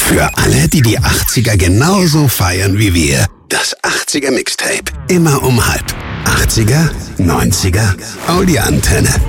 Für alle, die die 80er genauso feiern wie wir. Das 80er Mixtape. Immer um halb. 80er, 90er, Audi-Antenne.